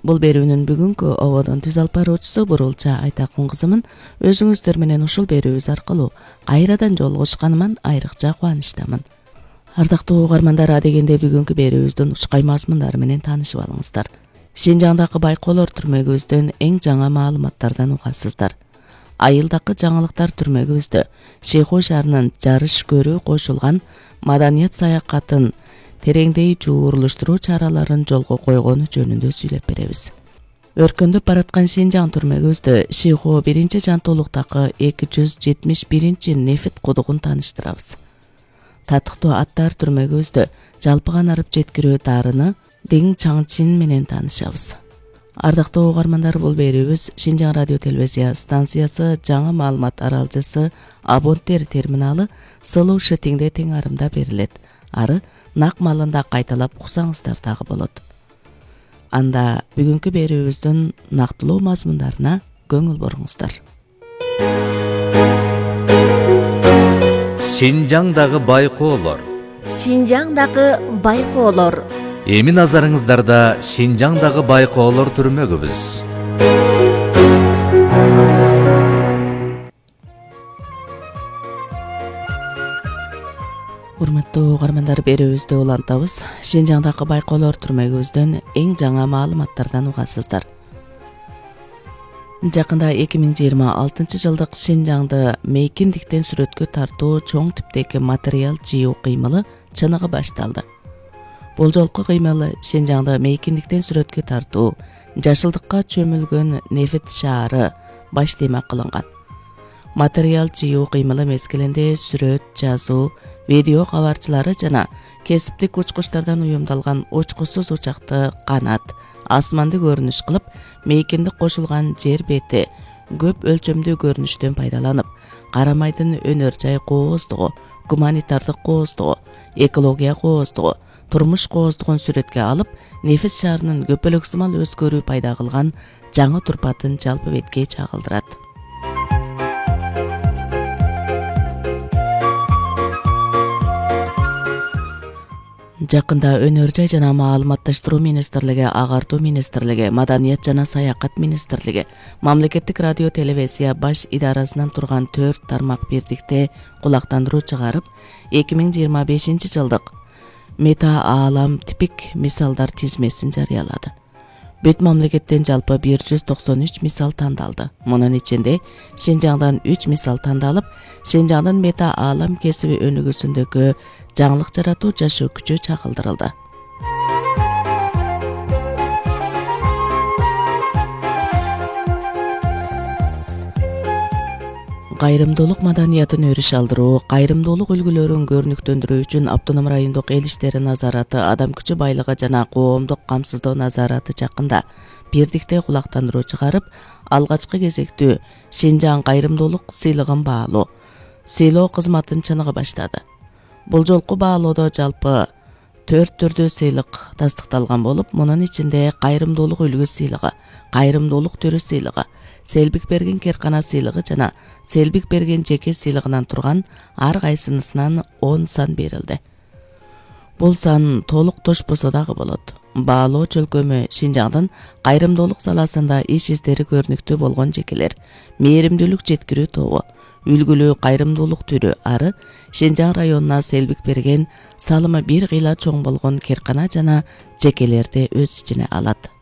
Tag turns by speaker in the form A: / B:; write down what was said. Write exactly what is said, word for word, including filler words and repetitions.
A: Бул берүүнүн бүгүнкү ободон түз алып баруучусу Бурулча Айтакун кызымын. Өзүңүздөр менен ушул берүүбүз аркылуу кайрадан жолугушканыман айрыкча кубанычтамын. Ардактуу угармандар, дегенде бүгүнкү берүүбүздүн учкай мазмундары менен таанышып алыңыздар. Шинжаңдагы байкоолор түрмөгүбүздөн эң жаңа маалыматтардан угасыздар. Айылдакы жаңылыктар түрмөгүбүздө Шейху шаарынын жарыш көрүү кошулган маданият саякатын тереңдей жуурулуштуруу чараларын жолго койгону жөнүндө сүйлөп беребиз. Өркөндөп бараткан Шинжаң түрмөгүбүздө Шейху биринчи жантоолуктагы эки жүз жетимиш биринчи нефит кудугун тааныштырабыз. Татыктуу аттар түрмөгүбүздө жалпыган арып жеткирүү дарыны Дең Чаңчин менен таанышабыз. Ардактуу угармандар, бул берүүбүз Шинжаң радио телевизия станциясы жаңы маалымат аралжысы Абонтер терминалы Сылуу Шытиңде тең арымда берилет. Ары нак маалында кайталап уксаңыздар дагы болот. Анда бүгүнкү берүүбүздүн нактылуу мазмундарына көңүл буруңуздар.
B: Шинжаңдагы байкоолор.
C: Шинжаңдагы байкоолор.
B: Эми назарыңыздарда Шинжаңдагы байкоолор түрмөгүбүз.
A: Урматтуу угармандар, берүүбүздү улантабыз. Шинжаңдагы байкоолор түрмөгүбүздөн эң жаңа маалыматтардан угасыздар. Жакында эки миң жыйырма алтынчы жылдык Шинжаңды мейкиндиктен сүрөткө тартуу чоң типтеги материал жыйуу кыймылы чыныгы башталды. Бул жолку кыймыл Шинжаңды мейкиндиктен сүрөткө тартуу, жашылдыкка чөмүлгөн нефит шаары баш тема кылынган. Материал жыйуу кыймылы мезгилинде сүрөт, жазуу, видео кабарчылары жана кесиптик учкучтардан уюмдалган учкусуз учакты канат, асманды көрүнүш кылып, мейкинди кошулган жер бети көп өлчөмдүү көрүнүштөн пайдаланып, карамайдын өнөр жай кооздугу, гуманитардык кооздугу, экология кооздугу, турмуш кооздугун сүрөткө алып, нефит шаарынын көпөлөксүмал өзгөрүү пайда кылган жаңы турпатын жалпы бетке чагылдырат. Жакында өнөр жай жана маалыматташтыруу министрлиги, агартуу министрлиги, маданият жана саякат министрлиги, мамлекеттик радио телевизия баш идарасынан турган төрт тармак бирдикте кулактандыруу чыгарып, эки миң жыйырма бешинчи жылдык мета аалам типик мисалдар тизмесин жарыялады. Бүт мамлекеттен жалпы бир жүз токсон үч мисал тандалды. Мунун ичинде Шинжаңдан үч мисал тандалып, Шинжаңдын мета аалам кесиби өнүгүүсүндөгү жаңылык жаратуу жашоо күчү чагылдырылды. Кайрымдуулук маданиятын өрүш алдыруу, кайрымдуулук үлгүлөрүн көрүнүктөндүрүү үчүн Автоном райондук эл иштери назараты, адам күчү байлыгы жана коомдук камсыздоо назараты жакында бирдикте кулактандыруу чыгарып, алгачкы кезектүү Шинжаң кайрымдуулук сыйлыгын баалоо, сыйлоо кызматын чыныгы баштады. Бул жолку баалоодо жалпы төрт түрдүү сыйлык тастыкталган болуп, мунун ичинде кайрымдуулук үлгү сыйлыгы, кайрымдуулук түрү сыйлыгы, селбик берген керкана сыйлыгы жана селбик берген жеке сыйлыгынан турган ар кайсынысынан он сан берилди. Бул сан толук тошпосо дагы болот. Баалоо чөлкөмү Шинжаңдын кайрымдуулук саласында иш издери көрүнүктүү болгон жекелер, мээримдүүлүк жеткирүү тобу, үлгүлүү кайрымдуулук түрү, ары Шинжаң районуна селбик берген салымы бир кыйла чоң болгон керкана жана жекелерди өз ичине алат.